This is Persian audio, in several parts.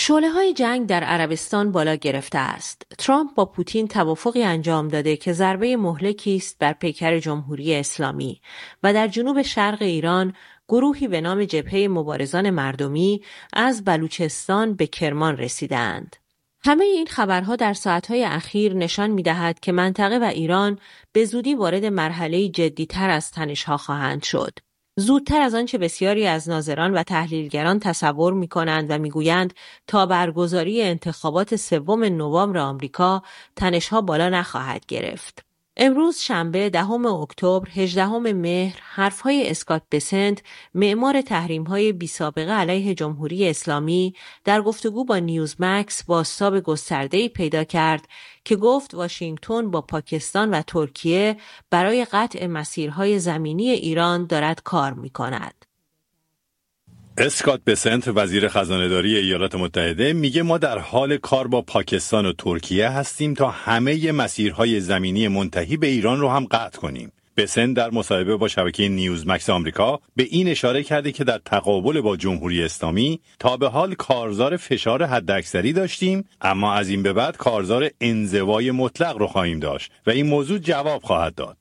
شعله‌های جنگ در عربستان بالا گرفته است. ترامپ با پوتین توافقی انجام داده که ضربه مهلکی است بر پیکر جمهوری اسلامی و در جنوب شرق ایران گروهی به نام جبهه مبارزان مردمی از بلوچستان به کرمان رسیدند. همه این خبرها در ساعتهای اخیر نشان می‌دهد که منطقه و ایران به زودی وارد مرحله‌ای جدی‌تر از تنش‌ها خواهند شد. زودتر از آنچه بسیاری از ناظران و تحلیلگران تصور می‌کنند و می‌گویند تا برگزاری انتخابات 3 نوامبر آمریکا تنش‌ها بالا نخواهد گرفت. امروز شنبه 10 اکتبر 18 مهر حرف‌های اسکات بسنت، معمار تحریم‌های بی‌سابقه علیه جمهوری اسلامی، در گفتگو با نیوزمکس بازتاب گسترده‌ای پیدا کرد که گفت واشنگتن با پاکستان و ترکیه برای قطع مسیرهای زمینی ایران دارد کار می‌کند. اسکات بسنت، وزیر خزانه‌داری ایالات متحده، میگه ما در حال کار با پاکستان و ترکیه هستیم تا همه مسیرهای زمینی منتهی به ایران رو هم قطع کنیم. بسنت در مصاحبه با شبکه نیوزمکس آمریکا به این اشاره کرده که در تقابل با جمهوری اسلامی تا به حال کارزار فشار حداکثری داشتیم، اما از این به بعد کارزار انزوای مطلق رو خواهیم داشت و این موضوع جواب خواهد داد.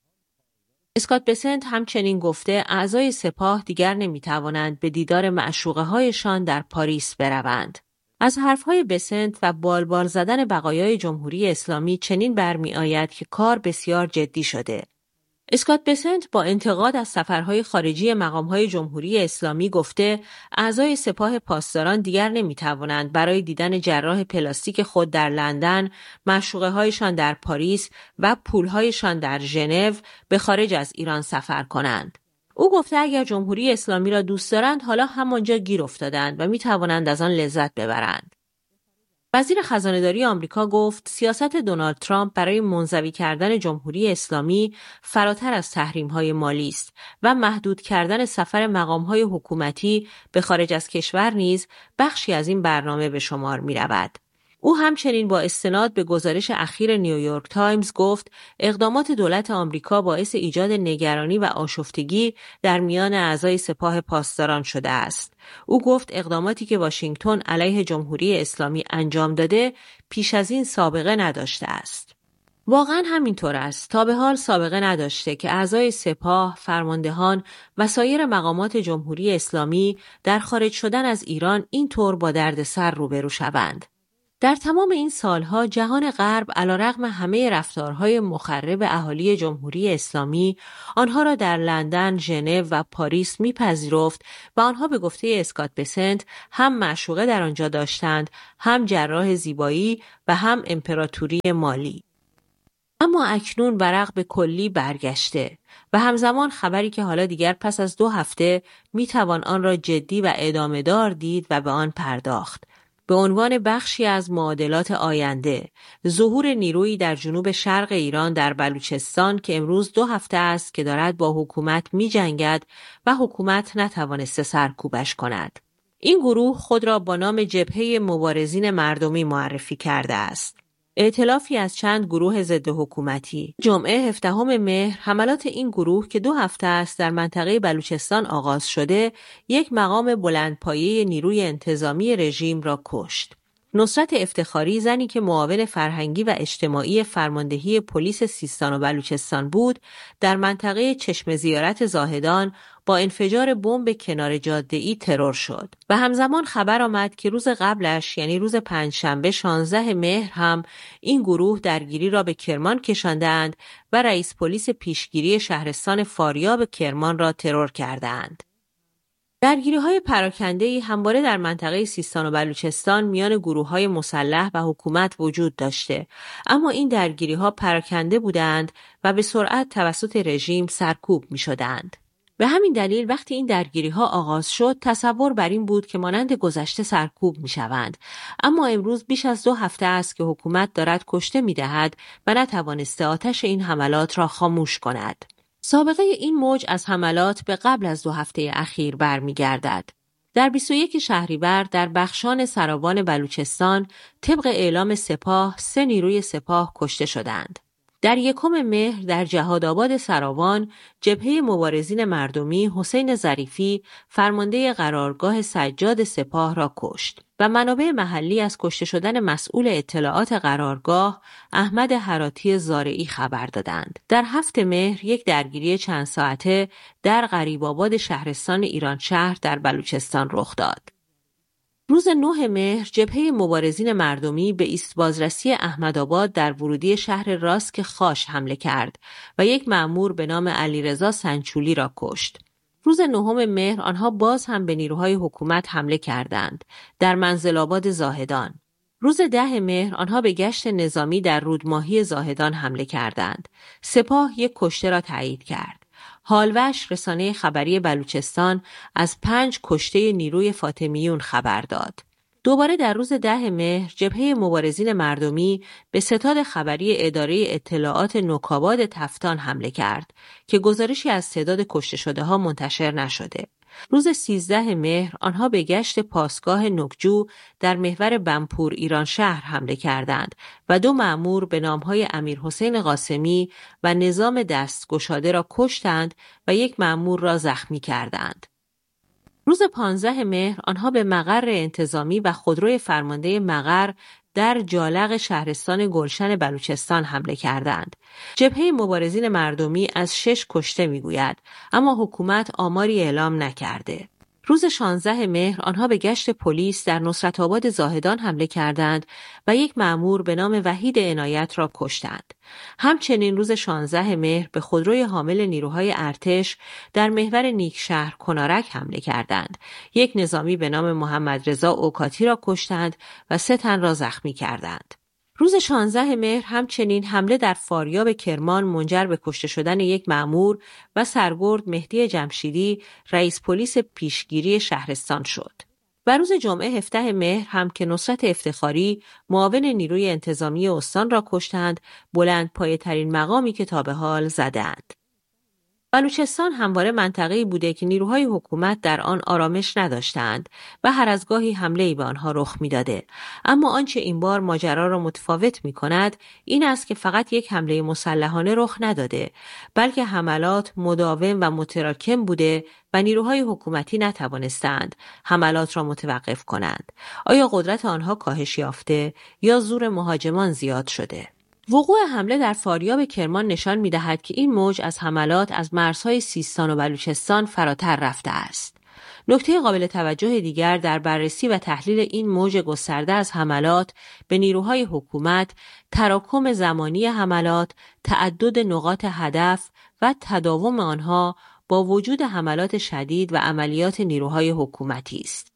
اسکات بسنت همچنین گفته اعضای سپاه دیگر نمیتوانند به دیدار معشوقه هایشان در پاریس بروند. از حرفهای بسنت و بالبال زدن بقایای جمهوری اسلامی چنین برمی آید که کار بسیار جدی شده. اسکات بسنت با انتقاد از سفرهای خارجی مقامهای جمهوری اسلامی گفته اعضای سپاه پاسداران دیگر نمیتوانند برای دیدن جراح پلاستیک خود در لندن، معشوقه هایشان در پاریس و پولهایشان در ژنو به خارج از ایران سفر کنند. او گفته اگر جمهوری اسلامی را دوست دارند حالا همانجا گیر افتادند و میتوانند از آن لذت ببرند. وزیر خزانه‌داری آمریکا گفت سیاست دونالد ترامپ برای منزوی کردن جمهوری اسلامی فراتر از تحریم‌های مالی است و محدود کردن سفر مقام‌های حکومتی به خارج از کشور نیز بخشی از این برنامه به شمار می‌رود. او همچنین با استناد به گزارش اخیر نیویورک تایمز گفت اقدامات دولت آمریکا باعث ایجاد نگرانی و آشفتگی در میان اعضای سپاه پاسداران شده است. او گفت اقداماتی که واشنگتن علیه جمهوری اسلامی انجام داده پیش از این سابقه نداشته است. واقعا همینطور است. تا به حال سابقه نداشته که اعضای سپاه، فرماندهان و سایر مقامات جمهوری اسلامی در خارج شدن از ایران اینطور با دردسر روبرو شوند. در تمام این سالها جهان غرب علیرغم همه رفتارهای مخرب اهالی جمهوری اسلامی آنها را در لندن، ژنو و پاریس میپذیرفت و آنها به گفته اسکات بسنت هم معشوقه در آنجا داشتند، هم جراح زیبایی و هم امپراتوری مالی. اما اکنون ورق به کلی برگشته و همزمان خبری که حالا دیگر پس از 2 هفته میتوان آن را جدی و ادامه دار دید و به آن پرداخت. به عنوان بخشی از معادلات آینده، ظهور نیرویی در جنوب شرق ایران در بلوچستان که امروز 2 هفته است که دارد با حکومت می جنگد و حکومت نتوانسته سرکوبش کند. این گروه خود را با نام جبهه مبارزین مردمی معرفی کرده است. ائتلافی از چند گروه ضد حکومتی. جمعه 17 مهر حملات این گروه که 2 هفته است در منطقه بلوچستان آغاز شده، یک مقام بلندپایه نیروی انتظامی رژیم را کشت. نصرت افتخاری، زنی که معاون فرهنگی و اجتماعی فرماندهی پلیس سیستان و بلوچستان بود، در منطقه چشم زیارت زاهدان با انفجار بمب کنار جاده‌ای ترور شد و همزمان خبر آمد که روز قبلش یعنی روز پنجشنبه 16 مهر هم این گروه درگیری را به کرمان کشاندند و رئیس پلیس پیشگیری شهرستان فاریاب کرمان را ترور کردند. درگیری‌های پراکنده‌ای همواره در منطقه سیستان و بلوچستان میان گروه‌های مسلح و حکومت وجود داشته، اما این درگیری‌ها پراکنده بودند و به سرعت توسط رژیم سرکوب می‌شدند. به همین دلیل وقتی این درگیری‌ها آغاز شد، تصور بر این بود که مانند گذشته سرکوب می‌شوند، اما امروز بیش از 2 هفته است که حکومت دارد کشته می‌دهد و نتوانسته آتش این حملات را خاموش کند. سابقه این موج از حملات به قبل از 2 هفته اخیر برمیگردد. در 21 شهریور در بخشان سرابان بلوچستان طبق اعلام سپاه 3 نیروی سپاه کشته شدند. در 1 مهر در جهادآباد سرابان جبهه مبارزین مردمی حسین ظریفی فرمانده قرارگاه سجاد سپاه را کشت. و منابع محلی از کشته شدن مسئول اطلاعات قرارگاه احمد هراتی زارعی خبر دادند. در 7 مهر یک درگیری چند ساعته در قریب‌آباد شهرستان ایرانشهر در بلوچستان رخ داد. روز 9 مهر جبهه مبارزین مردمی به ایست بازرسی احمدآباد در ورودی شهر راسک خاش حمله کرد و یک مأمور به نام علیرضا سنچولی را کشت. روز 9 مهر آنها باز هم به نیروهای حکومت حمله کردند در منزل‌آباد زاهدان. روز 10 مهر آنها به گشت نظامی در رودماهی زاهدان حمله کردند. سپاه یک کشته را تایید کرد. حالوش رسانه خبری بلوچستان از 5 کشته نیروی فاطمیون خبر داد. دوباره در روز 10 مهر جبهه مبارزین مردمی به ستاد خبری اداره اطلاعات نوک‌آباد تفتان حمله کرد که گزارشی از تعداد کشته شده ها منتشر نشده. روز 13 مهر آنها به گشت پاسگاه نکجو در محور بمپور ایرانشهر حمله کردند و 2 مأمور به نامهای امیرحسین قاسمی و نظام دستگشاده را کشتند و یک مأمور را زخمی کردند. روز 15 مهر آنها به مقر انتظامی و خودروی فرمانده مقر در جالق شهرستان گلشن بلوچستان حمله کردند. جبهه مبارزین مردمی از 6 کشته میگوید، اما حکومت آماری اعلام نکرده. روز 16 مهر آنها به گشت پلیس در نصرت‌آباد زاهدان حمله کردند و یک مأمور به نام وحید عنایت را کشتند. همچنین روز 16 مهر به خودروی حامل نیروهای ارتش در محور نیکشهر کنارک حمله کردند. یک نظامی به نام محمد رضا اوکاتی را کشتند و 3 تن را زخمی کردند. روز 16 مهر همچنین حمله در فاریاب کرمان منجر به کشته شدن یک مأمور و سرگرد مهدی جمشیدی رئیس پلیس پیشگیری شهرستان شد. و روز جمعه 17 مهر هم که نصرت افتخاری معاون نیروی انتظامی استان را کشتند، بلند پایه ترین مقامی که تا به حال زدند. بلوچستان همواره منطقه‌ای بوده که نیروهای حکومت در آن آرامش نداشتند و هر از گاهی حمله‌ای به آنها رخ می‌داده. اما آنچه این بار ماجرا را متفاوت می‌کند این است که فقط یک حمله مسلحانه رخ نداده، بلکه حملات مداوم و متراکم بوده و نیروهای حکومتی نتوانستند حملات را متوقف کنند. آیا قدرت آنها کاهش یافته یا زور مهاجمان زیاد شده؟ وقوع حمله در فاریاب کرمان نشان می‌دهد که این موج از حملات از مرزهای سیستان و بلوچستان فراتر رفته است. نکته قابل توجه دیگر در بررسی و تحلیل این موج گسترده از حملات به نیروهای حکومت، تراکم زمانی حملات، تعدد نقاط هدف و تداوم آنها با وجود حملات شدید و عملیات نیروهای حکومتی است.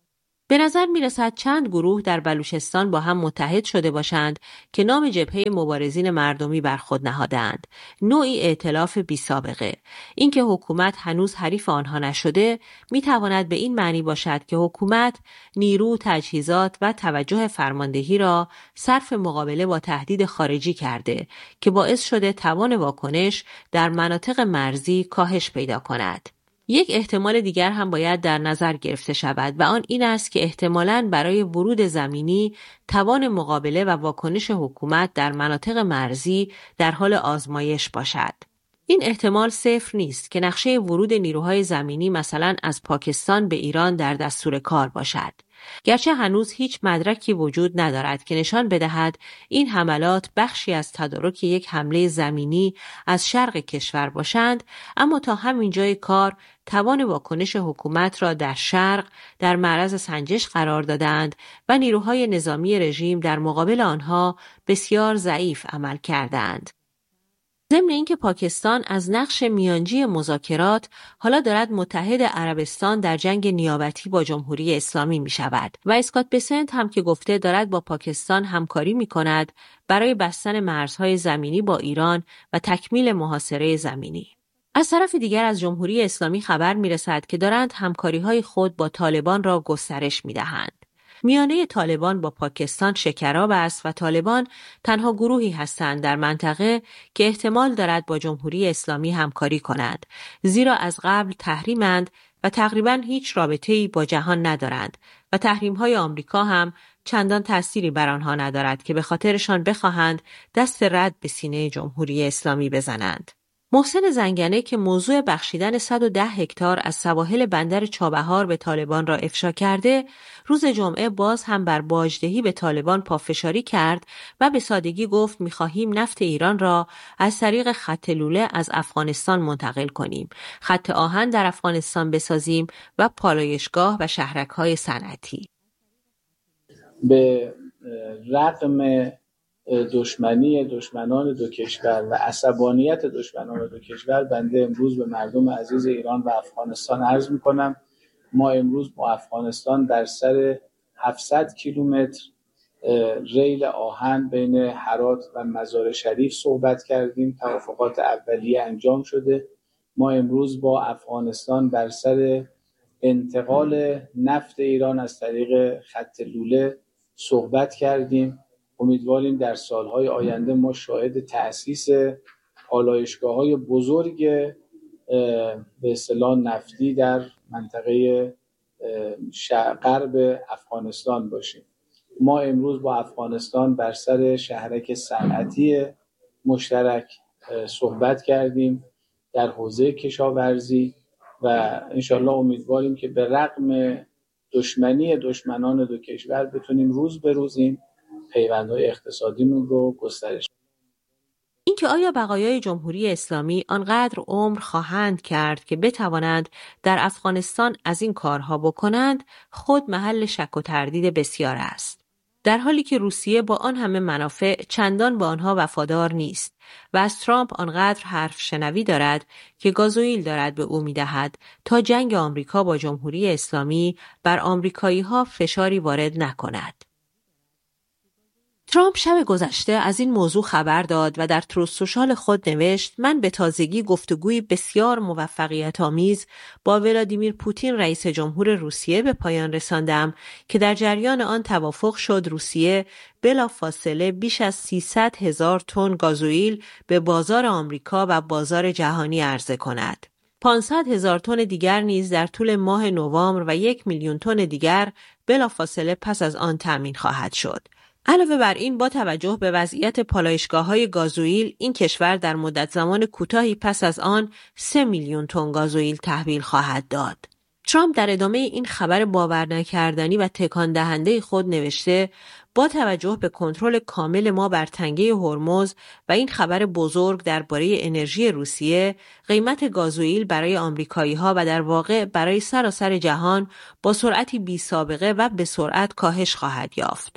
به نظر می رسد چند گروه در بلوچستان با هم متحد شده باشند که نام جبهه مبارزین مردمی بر خود نهادند. نوعی ائتلاف بی سابقه. اینکه حکومت هنوز حریف آنها نشده می تواند به این معنی باشد که حکومت نیرو، تجهیزات و توجه فرماندهی را صرف مقابله با تهدید خارجی کرده که باعث شده توان واکنش در مناطق مرزی کاهش پیدا کند. یک احتمال دیگر هم باید در نظر گرفته شود و آن این است که احتمالاً برای ورود زمینی توان مقابله و واکنش حکومت در مناطق مرزی در حال آزمایش باشد. این احتمال صفر نیست که نقشه ورود نیروهای زمینی مثلا از پاکستان به ایران در دستور کار باشد. گرچه هنوز هیچ مدرکی وجود ندارد که نشان بدهد این حملات بخشی از تدارک یک حمله زمینی از شرق کشور باشند، اما تا همین جای کار توان واکنش حکومت را در شرق در معرض سنجش قرار دادند و نیروهای نظامی رژیم در مقابل آنها بسیار ضعیف عمل کردند. ضمن اینکه پاکستان از نقش میانجی مذاکرات حالا دارد متحد عربستان در جنگ نیابتی با جمهوری اسلامی می شود و اسکات بسنت هم که گفته دارد با پاکستان همکاری می کند برای بستن مرزهای زمینی با ایران و تکمیل محاصره زمینی. از طرف دیگر از جمهوری اسلامی خبر می رسد که دارند همکاری‌های خود با طالبان را گسترش می دهند. میانه طالبان با پاکستان شکراب است و طالبان تنها گروهی هستند در منطقه که احتمال دارد با جمهوری اسلامی همکاری کنند، زیرا از قبل تحریمند و تقریباً هیچ رابطه‌ای با جهان ندارند و تحریم‌های آمریکا هم چندان تأثیری بر آنها ندارد که به خاطرشان بخواهند دست رد به سینه جمهوری اسلامی بزنند. محسن زنگنه که موضوع بخشیدن 110 هکتار از سواحل بندر چابهار به طالبان را افشا کرده، روز جمعه باز هم بر باجدهی به طالبان پافشاری کرد و به سادگی گفت می‌خواهیم نفت ایران را از طریق خط لوله از افغانستان منتقل کنیم، خط آهن در افغانستان بسازیم و پالایشگاه و شهرک‌های صنعتی. به رغم دشمنان دو کشور و عصبانیت دشمنان دو کشور، بنده امروز به مردم عزیز ایران و افغانستان عرض می‌کنم ما امروز با افغانستان در سر 700 کیلومتر ریل آهن بین هرات و مزار شریف صحبت کردیم. توافقات اولیه انجام شده. ما امروز با افغانستان در سر انتقال نفت ایران از طریق خط لوله صحبت کردیم. امیدواریم در سالهای آینده ما شاهد تأسیس پالایشگاه‌های بزرگ به اصطلاح نفتی در منطقه غرب افغانستان باشیم. ما امروز با افغانستان بر سر شهرک صنعتی مشترک صحبت کردیم در حوزه کشاورزی و انشالله امیدواریم که به رغم دشمنان دو کشور بتونیم روز به روز این پیوندهای اقتصادیمون رو گسترش بدیم. اینکه آیا بقایای جمهوری اسلامی آنقدر عمر خواهند کرد که بتوانند در افغانستان از این کارها بکنند، خود محل شک و تردید بسیار است. در حالی که روسیه با آن همه منافع چندان به آنها وفادار نیست و از ترامپ آنقدر حرف شنوی دارد که گازوئیل دارد به او می‌دهد تا جنگ آمریکا با جمهوری اسلامی بر آمریکایی‌ها فشاری وارد نکند. ترامپ شب گذشته از این موضوع خبر داد و در تروث سوشال خود نوشت: من به تازگی گفتگوی بسیار موفقیت آمیز با ولادیمیر پوتین رئیس جمهور روسیه به پایان رساندم که در جریان آن توافق شد روسیه بلافاصله بیش از 300,000 تن گازوئیل به بازار آمریکا و بازار جهانی عرضه کند. 500,000 تن دیگر نیز در طول ماه نوامبر و 1,000,000 تن دیگر بلافاصله پس از آن تامین خواهد شد. علاوه بر این، با توجه به وضعیت پالایشگاه‌های گازوئیل، این کشور در مدت زمان کوتاهی پس از آن 3,000,000 تن گازوئیل تحویل خواهد داد. ترامپ در ادامه این خبر باورنکردنی و تکان دهنده خود نوشته: با توجه به کنترل کامل ما بر تنگه هرمز و این خبر بزرگ درباره انرژی روسیه، قیمت گازوئیل برای آمریکایی‌ها و در واقع برای سراسر جهان با سرعتی بی‌سابقه و به سرعت کاهش خواهد یافت.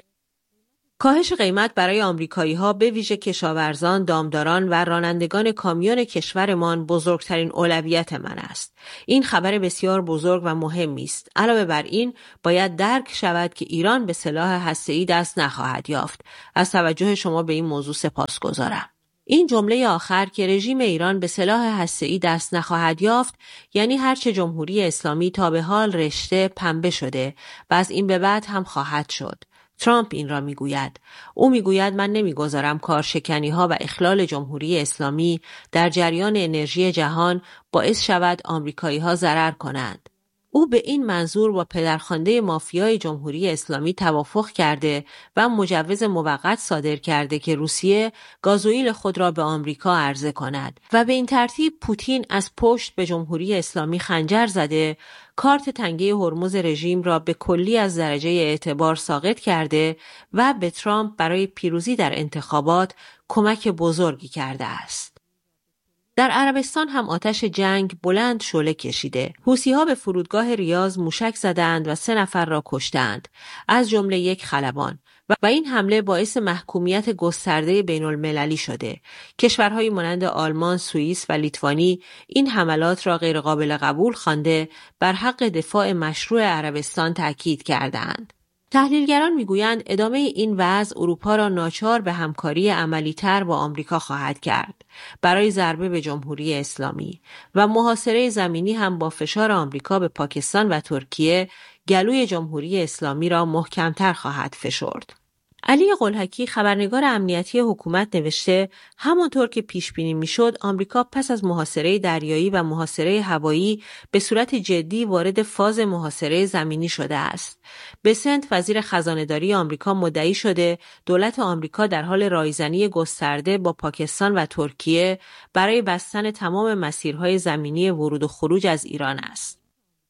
کاهش قیمت برای آمریکایی‌ها به ویژه کشاورزان، دامداران و رانندگان کامیون کشورمان بزرگترین اولویت من است. این خبر بسیار بزرگ و مهمی است. علاوه بر این، باید درک شود که ایران به سلاح هسته‌ای دست نخواهد یافت. از توجه شما به این موضوع سپاسگزارم. این جمله آخر که رژیم ایران به سلاح هسته‌ای دست نخواهد یافت، یعنی هرچه جمهوری اسلامی تا به حال رشته پنبه شده و از این به بعد هم خواهد شد. ترامپ این را میگوید. او میگوید من نمیگذارم کارشکنی‌ها و اخلال جمهوری اسلامی در جریان انرژی جهان باعث شود آمریکایی‌ها ضرر کنند. او به این منظور با پدرخوانده مافیای جمهوری اسلامی توافق کرده و مجوز موقت صادر کرده که روسیه گازوئیل خود را به آمریکا عرضه کند و به این ترتیب پوتین از پشت به جمهوری اسلامی خنجر زده، کارت تنگه هرمز رژیم را به کلی از درجه اعتبار ساقط کرده و به ترامپ برای پیروزی در انتخابات کمک بزرگی کرده است. در عربستان هم آتش جنگ بلند شعله کشیده. حوثی‌ها به فرودگاه ریاض موشک زدند و 3 نفر را کشتند، از جمله 1 خلبان، و این حمله باعث محکومیت گسترده بین‌المللی شده. کشورهایی مانند آلمان، سوئیس و لیتوانی این حملات را غیرقابل قبول خوانده بر حق دفاع مشروع عربستان تاکید کردند. تحلیلگران میگویند ادامه این وضع اروپا را ناچار به همکاری عملی‌تر با آمریکا خواهد کرد برای ضربه به جمهوری اسلامی و محاصره زمینی هم با فشار آمریکا به پاکستان و ترکیه گلوی جمهوری اسلامی را محکمتر خواهد فشرد. علی قلهکی خبرنگار امنیتی حکومت نوشته همانطور که پیش بینی میشد آمریکا پس از محاصره دریایی و محاصره هوایی به صورت جدی وارد فاز محاصره زمینی شده است. بسنت وزیر خزانه‌داری آمریکا مدعی شده دولت آمریکا در حال رایزنی گسترده با پاکستان و ترکیه برای بستن تمام مسیرهای زمینی ورود و خروج از ایران است.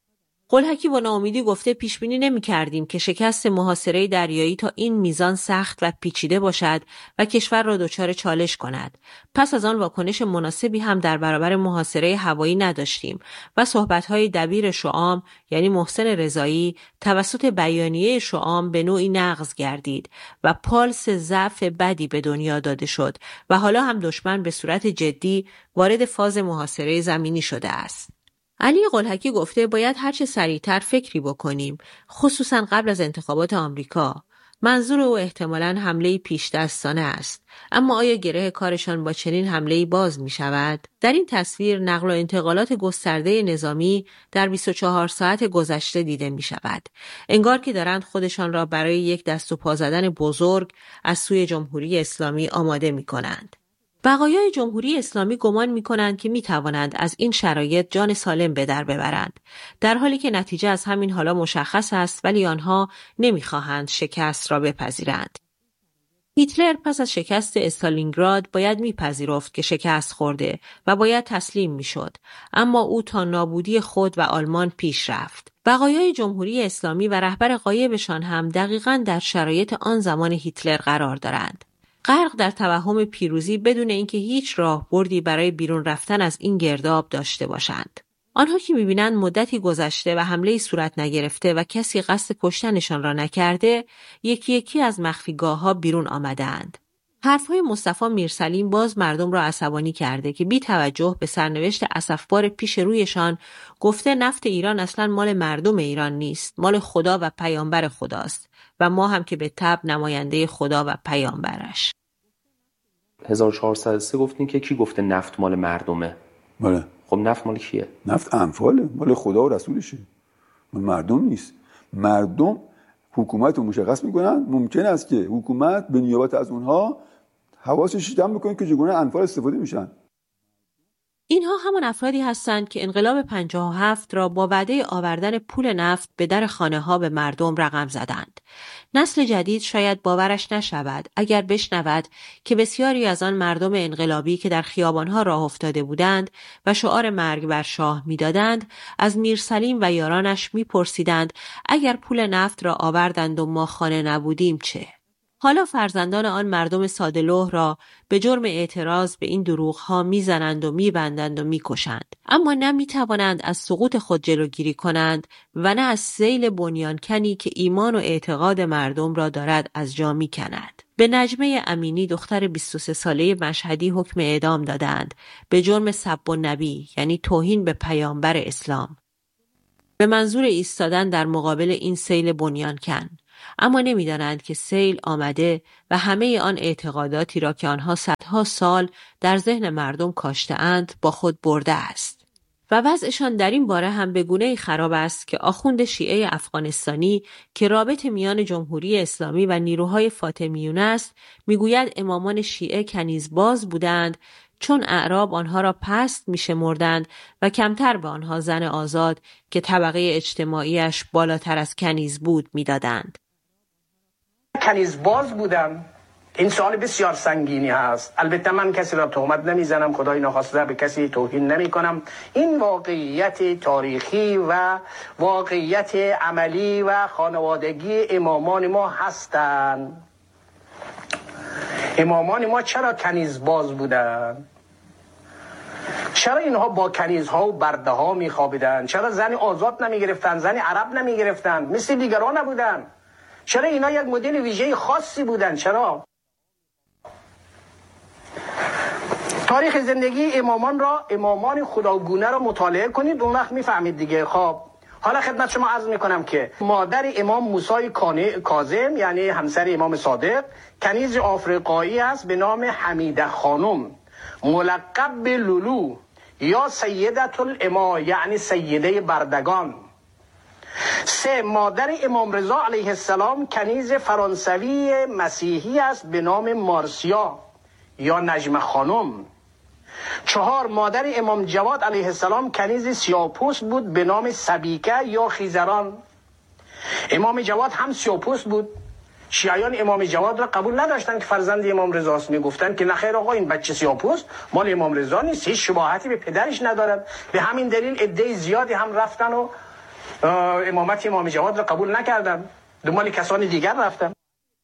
قلهکی با ناامیدی گفته پیش بینی نمی‌کردیم که شکست محاصره دریایی تا این میزان سخت و پیچیده باشد و کشور را دچار چالش کند. پس از آن واکنش مناسبی هم در برابر محاصره هوایی نداشتیم و صحبت‌های دبیر شعام یعنی محسن رضایی توسط بیانیه شعام به نوعی نقض گردید و پالس ضعف بدی به دنیا داده شد و حالا هم دشمن به صورت جدی وارد فاز محاصره زمینی شده است. علی قلهکی گفته باید هرچه سریعتر فکری بکنیم، خصوصا قبل از انتخابات آمریکا. منظور او احتمالاً حمله پیش‌دستانه است. اما آیا گره کارشان با چنین حمله‌ای باز می شود؟ در این تصویر نقل و انتقالات گسترده نظامی در 24 ساعت گذشته دیده می شود. انگار که دارند خودشان را برای یک دست و پا زدن بزرگ از سوی جمهوری اسلامی آماده می کنند. بقایای جمهوری اسلامی گمان می‌کنند که می‌توانند از این شرایط جان سالم به در ببرند، در حالی که نتیجه از همین حالا مشخص است، ولی آنها نمی‌خواهند شکست را بپذیرند. هیتلر پس از شکست استالینگراد باید می‌پذیرفت که شکست خورده و باید تسلیم می‌شد، اما او تا نابودی خود و آلمان پیش رفت. بقایای جمهوری اسلامی و رهبر غایبشان هم دقیقاً در شرایط آن زمان هیتلر قرار دارند. غرق در توهم پیروزی بدون اینکه هیچ راهبردی برای بیرون رفتن از این گرداب داشته باشند. آنها که می‌بینند مدتی گذشته و حمله‌ای صورت نگرفته و کسی قصد کشتنشان را نکرده، یکی یکی از مخفیگاه‌ها بیرون آمدند. حرف‌های مصطفی میرسلیم باز مردم را عصبانی کرده که بی توجه به سرنوشت اسفبار پیش رویشان گفته نفت ایران اصلاً مال مردم ایران نیست، مال خدا و پیامبر خداست و ما هم که به طبع نماینده خدا و پیامبرش. 1403 گفتین که کی گفته نفت مال مردمه؟ بله. خب نفت مال کیه؟ نفت انفاله، مال خدا و رسولشه، مال مردم نیست. مردم حکومت رو مشخص میکنن، ممکن است که حکومت به نیابت از اونها حواسش جمع بکنه که چگونه انفال استفاده میشن. اینها همان افرادی هستند که انقلاب 57 را با وعده آوردن پول نفت به در خانه‌ها به مردم رقم زدند. نسل جدید شاید باورش نشود اگر بشنود که بسیاری از آن مردم انقلابی که در خیابان‌ها راه افتاده بودند و شعار مرگ بر شاه می‌دادند، از میرسلیم و یارانش می‌پرسیدند اگر پول نفت را آوردند و ما خانه نبودیم چه؟ حالا فرزندان آن مردم ساده‌لوح را به جرم اعتراض به این دروغ‌ها می‌زنند و می‌بندند و می‌کشند، اما نه می‌توانند از سقوط خود جلوگیری کنند و نه از سیل بنیانکنی که ایمان و اعتقاد مردم را دارد از جا می‌کند. به نجمه امینی دختر 23 ساله مشهدی حکم اعدام دادند به جرم سب النبی، یعنی توهین به پیامبر اسلام، به منظور ایستادن در مقابل این سیل بنیانکن. اما نمی‌دانند که سیل آمده و همه آن اعتقاداتی را که آنها صدها سال در ذهن مردم کاشته‌اند با خود برده است. و وضعشان در این باره هم به گونه‌ای خراب است که آخوند شیعه افغانستانی که رابط میان جمهوری اسلامی و نیروهای فاطمیون است، میگوید امامان شیعه کنیزباز بودند چون اعراب آنها را پست می‌شمردند و کمتر به آنها زن آزاد که طبقه اجتماعیش بالاتر از کنیز بود میدادند. کنیزباز بودم. این سوال بسیار سنگینی هست. البته من کسی را تهمت نمیزنم، خدای ناخواسته به کسی توهین نمی کنم. این واقعیت تاریخی و واقعیت عملی و خانوادگی امامان ما هستند. امامان ما چرا کنیزباز بودند؟ چرا اینها با کنیزها و برده ها می خوابیدند؟ چرا زن آزاد نمی گرفتند؟ زن عرب نمی گرفتند؟ مثل دیگران نبودند؟ چرا اینا یک مدل ویژه خاصی بودند؟ چرا؟ تاریخ زندگی امامان را، امامان خداگونه را مطالعه کنید، اون وقت میفهمید دیگه. خب حالا خدمت شما عرض میکنم که مادر امام موسی کاظم یعنی همسر امام صادق کنیز آفریقایی است به نام حمیده خانم، ملقب به لولو یا سیدت الامه یعنی سیده بردگان. 3. مادر امام رضا علیه السلام کنیز فرانسوی مسیحی است به نام مارسیا یا نجمه خانم. 4. مادر امام جواد علیه السلام کنیز سیاه‌پوست بود به نام سبیکه یا خیزران. امام جواد هم سیاه‌پوست بود. شیعیان امام جواد را قبول نداشتن که فرزند امام رضا است. میگفتن که نخیر آقا این بچه سیاه‌پوست مال امام رضا نیست، هیچ شباهتی به پدرش ندارد. به همین دلیل عده زیادی هم رفتن و امامت امام جواد را قبول نکردن، دنبال کسان دیگر رفتن.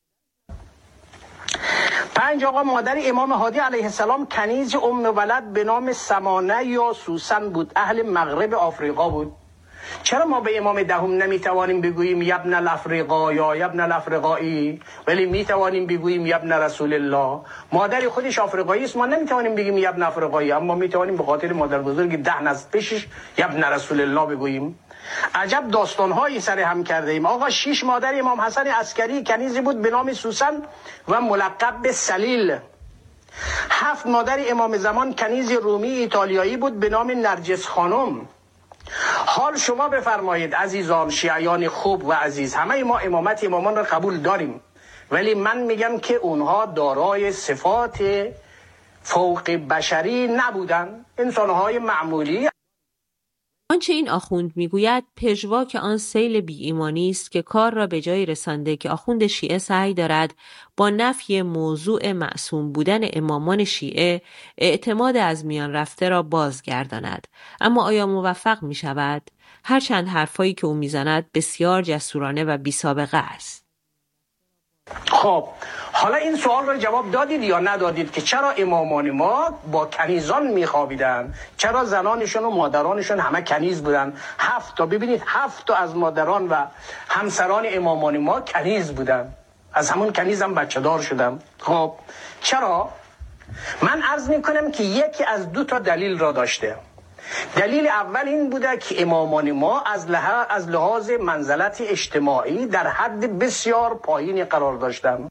5. آقا مادر امام هادی علیه السلام کنیز ولد به نام سمانه یا سوسن بود، اهل مغرب آفریقا بود. چرا ما به امام دهم نمیتوانیم بگوییم یبن الافریقا یا یبن الافریقایی، ولی میتوانیم بگوییم یبن رسول الله؟ مادر خودش آفریقایی است، ما نمیتوانیم بگیم یبن افریقایی، اما میتوانیم به خاطر مادر بزرگ 10 نسل پیشش یبن رسول الله بگوییم. عجب داستانهایی سر هم کرده ایم. آقا 6. مادر امام حسن عسکری کنیزی بود به نام سوسن و ملقب به سلیل. 7. مادر امام زمان کنیز رومی ایتالیایی بود به نام نرجس خانم. حال شما بفرمایید عزیزان شیعیان خوب و عزیز، همه ما امامت امامان را قبول داریم، ولی من میگم که اونها دارای صفات فوق بشری نبودن، انسانهای معمولی. آنچه این آخوند میگوید پژواک آن سیل بی ایمانی است که کار را به جایی رسانده که آخوند شیعه سعی دارد با نفی موضوع معصوم بودن امامان شیعه اعتماد از میان رفته را بازگرداند. اما آیا موفق می شود؟ هرچند حرفایی که او میزند بسیار جسورانه و بی سابقه است. خب حالا این سوال رو جواب دادید یا ندادید که چرا امامان ما با کنیزان میخوابیدن؟ چرا زنانشون و مادرانشون همه کنیز بودن؟ 7 تا، ببینید 7 تا از مادران و همسران امامان ما کنیز بودن، از همون کنیز هم بچه دار شدن. خب چرا؟ من عرض میکنم که یکی از 2 تا دلیل را داشته. دلیل اول این بوده که امامان ما از لحاظ منزلت اجتماعی در حد بسیار پایینی قرار داشتند،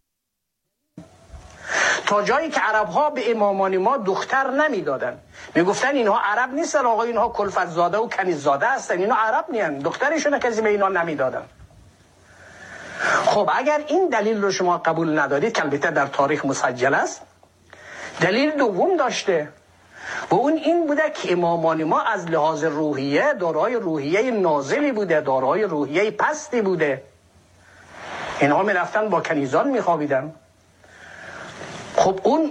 تا جایی که عرب ها به امامان ما دختر نمیدادن. میگفتن اینها عرب نیستن آقا، اینها کلفت زاده و کنیز زاده هستن، اینها عرب نیستن، دخترشون کسی به اینا نمیدادن. خب اگر این دلیل رو شما قبول ندارید که البته در تاریخ مسجل است، دلیل دوم داشته و اون این بوده که امامان ما از لحاظ روحیه دارای روحیه نازلی بوده، دارای روحیه پستی بوده. اینها می رفتن با کنیزان می خوابیدن. خب اون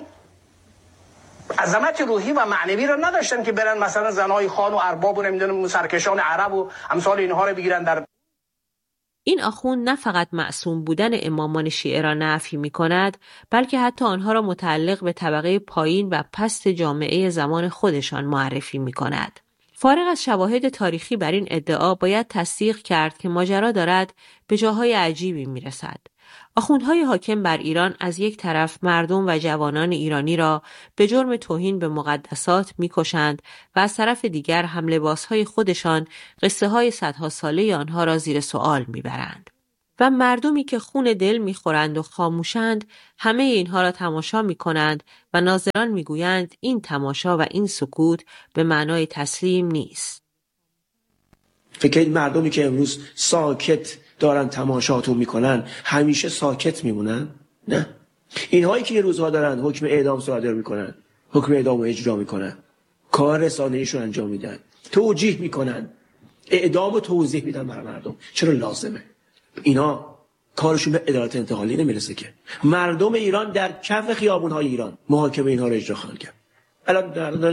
عظمت روحی و معنوی رو نداشتن که برن مثلا زنهای خان و ارباب و نمیدونم سرکشان عرب و امثال اینها رو بگیرن در. این آخوند نه فقط معصوم بودن امامان شیعه را نفی می کند، بلکه حتی آنها را متعلق به طبقه پایین و پست جامعه زمان خودشان معرفی می کند. فارغ از شواهد تاریخی بر این ادعا باید تصدیق کرد که ماجرا دارد به جاهای عجیبی می رسد. آخوندهای حاکم بر ایران از یک طرف مردم و جوانان ایرانی را به جرم توهین به مقدسات می‌کشند و از طرف دیگر هم لباسهای خودشان قصه های صدها ساله آنها را زیر سوال میبرند. و مردمی که خون دل میخورند و خاموشند همه اینها را تماشا میکنند و ناظران میگویند این تماشا و این سکوت به معنای تسلیم نیست. فکر این مردمی که امروز ساکت دارن تماشاتو میکنن همیشه ساکت میمونن؟ نه. اینهایی که یه روزها دارن حکم اعدام صادر میکنن، حکم اعدام رو اجرا میکنن، کار رسانه‌ایشون انجام میدن، توجیه میکنن، اعدام و توضیح میدن برای مردم. چرا لازمه؟ اینا کارشون به عدالت انتقالی نمیرسه که. مردم ایران در کف خیابون‌های ایران محاکمه اینها رو اجرا خواهند کرد. الان دارن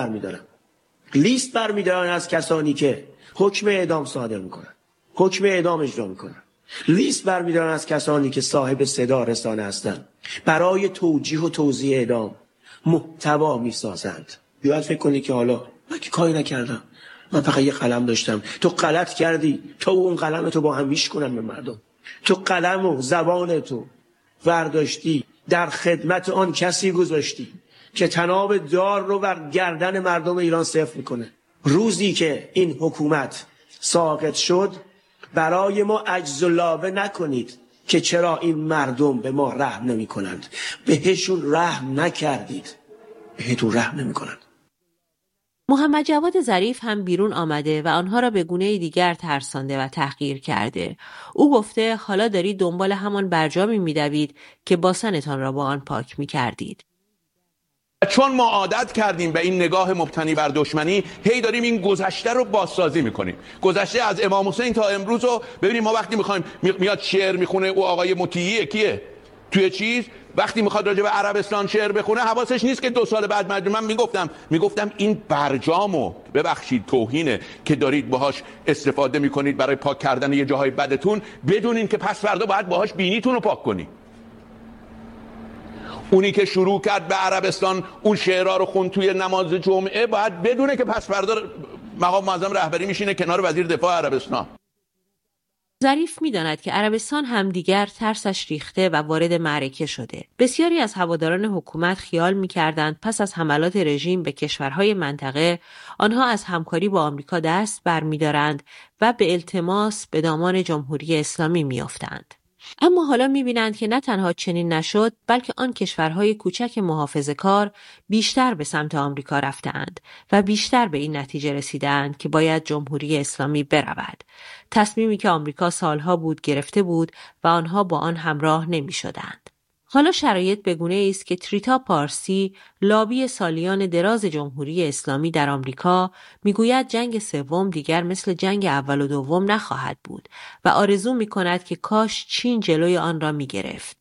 لیست برمیدارن از کسانی که حکم اعدام صادر میکنن، حکم اعدام اجرا میکنن. لیست برمیدارن از کسانی که صاحب صدا رسانه هستند، برای توجیه و توضیح اعدام محتوا میسازند. بیاید فکر کنی که حالا من که کاری نکردم، من فقط یه قلم داشتم، تو غلط کردی، تو اون قلم تو با هم ویش کنن به مردم، تو قلم و زبان تو ورداشتی در خدمت آن کسی گذاشتی که طناب دار رو بر گردن مردم ایران صفر میکنه. روزی که این حکومت ساقط شد برای ما عجز و لابه نکنید که چرا این مردم به ما رحم نمی کنند. بهشون رحم نکردید، بهتون رحم نمی کنند. محمد جواد ظریف هم بیرون آمده و آنها را به گونه دیگر ترسانده و تحقیر کرده. او گفته حالا دارید دنبال همان برجامی می‌دوید که باسنتان را با آن پاک می‌کردید. چون ما عادت کردیم به این نگاه مبتنی بر دشمنی، هی داریم این گذشته رو بازسازی میکنیم. گذشته از امام حسین تا امروز رو ببینیم. ما وقتی میخوایم میاد شعر میخونه، او آقای مطیعی کیه توی چیز، وقتی میخواد راجع به عربستان شعر بخونه حواسش نیست که 2 سال بعد من میگفتم این برجامو ببخشید توهینه که دارید باهاش استفاده میکنید برای پاک کردن یه جاهای بدتون، بدونین که پس فردا باید باهاش بینیتون رو پاک کنید. اونی که شروع کرد به عربستان اون شعرها رو خوند توی نماز جمعه باید بدونه که پس فردا مقام معظم رهبری میشینه کنار وزیر دفاع عربستان. ظریف می‌داند که عربستان هم دیگر ترسش ریخته و وارد معرکه شده. بسیاری از هواداران حکومت خیال می‌کردند پس از حملات رژیم به کشورهای منطقه آنها از همکاری با آمریکا دست برمی‌دارند و به التماس به دامان جمهوری اسلامی می‌افتند. اما حالا می‌بینند که نه تنها چنین نشد، بلکه آن کشورهای کوچک محافظه‌کار بیشتر به سمت آمریکا رفتند و بیشتر به این نتیجه رسیدند که باید جمهوری اسلامی برود. تصمیمی که آمریکا سالها بود گرفته بود و آنها با آن همراه نمی‌شدند. حالا شرایط به گونه‌ای است که تریتا پارسی، لابی سالیان دراز جمهوری اسلامی در آمریکا، میگوید جنگ سوم دیگر مثل جنگ اول و دوم نخواهد بود و آرزو می‌کند که کاش چین جلوی آن را می‌گرفت.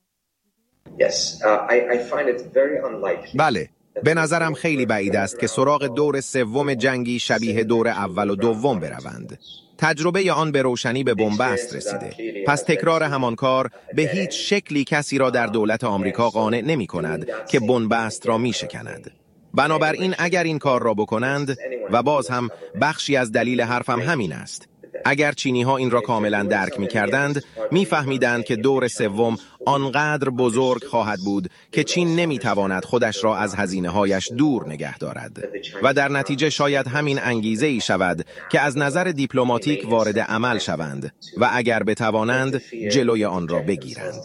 بله، به نظرم خیلی بعید است که سراغ دور سوم جنگی شبیه دور اول و دوم بروند. تجربه آن به روشنی به بنبست رسیده. پس تکرار همان کار به هیچ شکلی کسی را در دولت آمریکا قانع نمی کند که بنبست را می شکند. بنابراین اگر این کار را بکنند، و باز هم بخشی از دلیل حرفم همین است، اگر چینی ها این را کاملا درک می کردند، می فهمیدند که دور سوم آنقدر بزرگ خواهد بود که چین نمی تواند خودش را از هزینه هایش دور نگه دارد و در نتیجه شاید همین انگیزه ای شود که از نظر دیپلماتیک وارد عمل شوند و اگر بتوانند جلوی آن را بگیرند.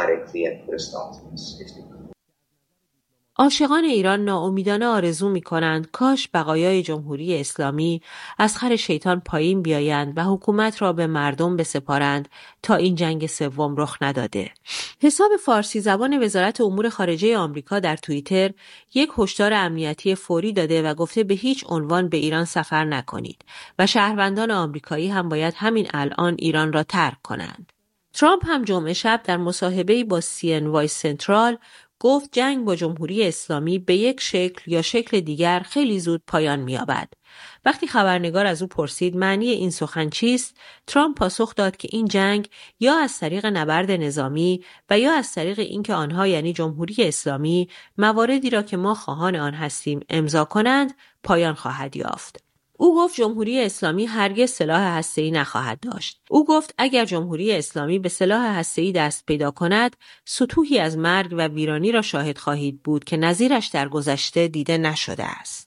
عاشقان ایران ناامیدانه آرزو می‌کنند کاش بقایای جمهوری اسلامی از خر شیطان پایین بیایند و حکومت را به مردم بسپارند تا این جنگ سوم رخ نداده. حساب فارسی زبان وزارت امور خارجه آمریکا در توییتر یک هشدار امنیتی فوری داده و گفته به هیچ عنوان به ایران سفر نکنید و شهروندان آمریکایی هم باید همین الان ایران را ترک کنند. ترامپ هم جمعه شب در مصاحبه‌ای با CNY سنترال گفت جنگ با جمهوری اسلامی به یک شکل یا شکل دیگر خیلی زود پایان می‌یابد. وقتی خبرنگار از او پرسید معنی این سخن چیست، ترامپ پاسخ داد که این جنگ یا از طریق نبرد نظامی و یا از طریق اینکه آنها یعنی جمهوری اسلامی مواردی را که ما خواهان آن هستیم امضا کنند پایان خواهد یافت. او گفت جمهوری اسلامی هرگز سلاح هسته‌ای نخواهد داشت. او گفت اگر جمهوری اسلامی به سلاح هسته‌ای دست پیدا کند، سطوحی از مرگ و ویرانی را شاهد خواهید بود که نظیرش در گذشته دیده نشده است.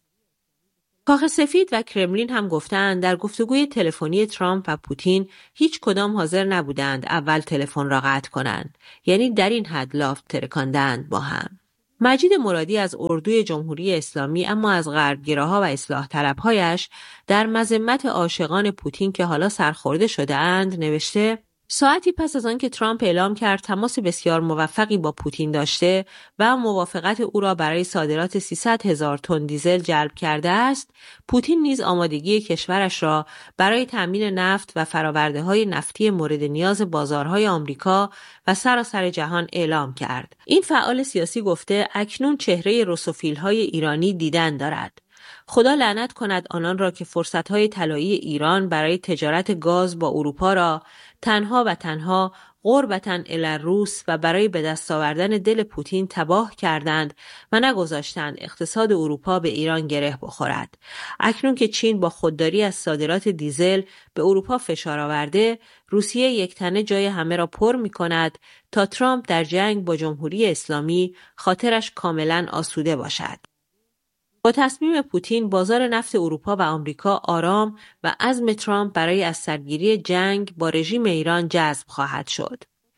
کاخ سفید و کرملین هم گفتند در گفتگوی تلفنی ترامپ و پوتین هیچ کدام حاضر نبودند اول تلفن را قطع کنند. یعنی در این حد لافت ترکاندند با هم. مجید مرادی از اردوی جمهوری اسلامی اما از غربگراها و اصلاح طلبهایش در مذمت عاشقان پوتین که حالا سرخورده شده اند نوشته ساعتی پس از آن که ترامپ اعلام کرد تماس بسیار موفقی با پوتین داشته و موافقت او را برای صادرات 300,000 تن دیزل جلب کرده است، پوتین نیز آمادگی کشورش را برای تامین نفت و فرآورده‌های نفتی مورد نیاز بازارهای آمریکا و سراسر جهان اعلام کرد. این فعال سیاسی گفته اکنون چهره روسوفیل‌های ایرانی دیدن دارد. خدا لعنت کند آنان را که فرصت‌های طلایی ایران برای تجارت گاز با اروپا را تنها و تنها قربتاً الی الروس و برای به دست آوردن دل پوتین تباه کردند و نگذاشتند اقتصاد اروپا به ایران گره بخورد. اکنون که چین با خودداری از صادرات دیزل به اروپا فشار آورده، روسیه یکتنه جای همه را پر می‌کند تا ترامپ در جنگ با جمهوری اسلامی خاطرش کاملاً آسوده باشد. با تصمیم پوتین بازار نفت اروپا و آمریکا آرام و عزم ترامپ برای از سرگیری جنگ با رژیم ایران جذب خواهد شد.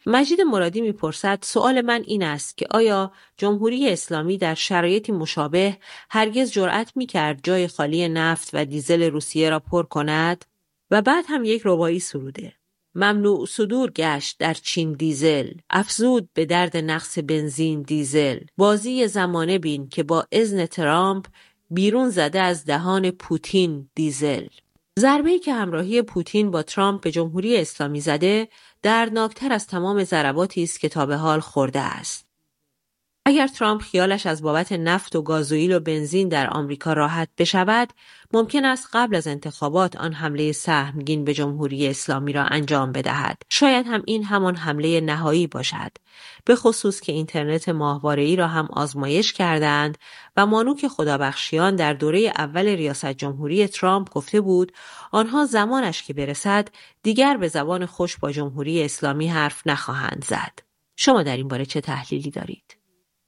مجید مرادی میپرسد سوال من این است که آیا جمهوری اسلامی در شرایطی مشابه هرگز جرأت میکرد جای خالی نفت و دیزل روسیه را پر کند؟ و بعد هم یک رباعی سروده. ممنوع صدور گشت در چین دیزل، افزود به درد نقص بنزین دیزل. بازی زمانه بین که با اذن ترامپ بیرون زده از دهان پوتین دیزل. ضربه‌ای که همراهی پوتین با ترامپ به جمهوری اسلامی زده دردناکتر از تمام ضرباتی است که تا به حال خورده است. اگر ترامپ خیالش از بابت نفت و گازوئیل و بنزین در آمریکا راحت بشود، ممکن است قبل از انتخابات آن حمله سهمگین به جمهوری اسلامی را انجام بدهد. شاید هم این همان حمله نهایی باشد، به خصوص که اینترنت ماهواره‌ای را هم آزمایش کردند و مانوک خدابخشیان در دوره اول ریاست جمهوری ترامپ گفته بود آنها زمانش که برسد دیگر به زبان خوش با جمهوری اسلامی حرف نخواهند زد. شما در این باره چه تحلیلی دارید؟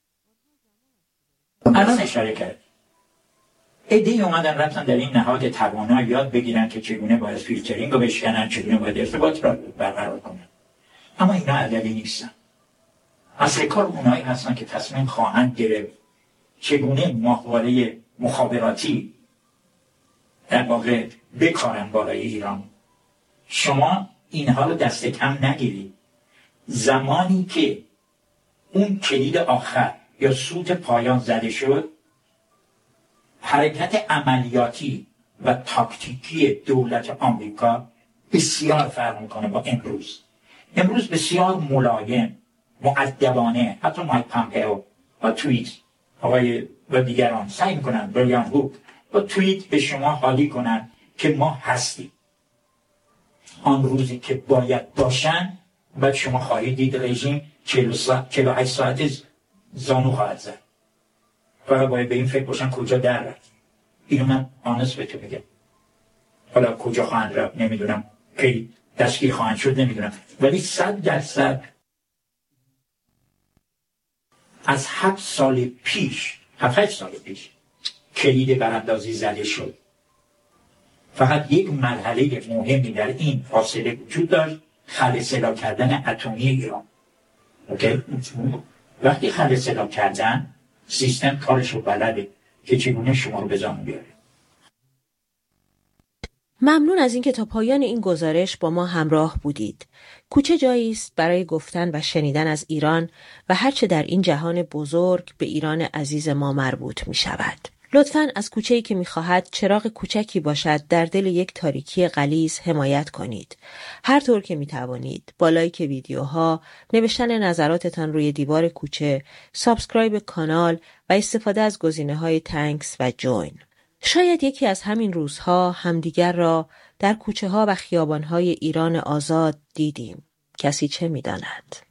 الان اشاره کرد. عده‌ای اومدن رفتن در این نهاد توانا یاد بگیرن که چگونه باید فیلترینگ رو بشکنن، چگونه باید ارتباط را برقرار کنن. اما اینا عددی نیستن. اصل کار اونایی هستن که تصمیم خواهند گرفت چگونه ماهواره مخابراتی در واقع بکارن بالای ایران. شما اینها رو دست کم نگیرید. زمانی که اون کلید آخر یا سوت پایان زده شد، حرکت عملیاتی و تاکتیکی دولت آمریکا بسیار فرق میکنه با امروز. امروز بسیار ملایم، مؤدبانه، حتی مایک پامپئو با توییت آقای و دیگران سعی میکنن بریان هوک با توییت به شما حالی کنن که ما هستیم. آن روزی که باید باشن بعد شما خواهید دید رژیم 48 ساعت زانو خواهد زد. فقط باید به این فکر باشن کجا در رفت. اینو من آنست به تو بگم. حالا کجا خواهند رفت نمیدونم، کی دستگیر خواهند شد نمیدونم، ولی 100% از 7 سال پیش 7 سال پیش کلید براندازی زده شد. فقط یک مرحله مهمی در این فاصله وجود داشت، خلع کردن اتمی ایران. اوکی؟ وقتی خلع کردن، سیستم کارشو بلده که چگونه شما رو به زانو بیاره. ممنون از اینکه تا پایان این گزارش با ما همراه بودید. کوچه جایی است برای گفتن و شنیدن از ایران و هرچه در این جهان بزرگ به ایران عزیز ما مربوط می شود. لطفاً از کوچه‌ای که می‌خواهد چراغ کوچکی باشد در دل یک تاریکی غلیظ حمایت کنید. هر طور که می‌توانید، با لایک ویدیوها، نوشتن نظراتتان روی دیوار کوچه، سابسکرایب کانال و استفاده از گزینه‌های تانکس و جوین. شاید یکی از همین روزها همدیگر را در کوچه‌ها و خیابان‌های ایران آزاد دیدیم. کسی چه می‌داند؟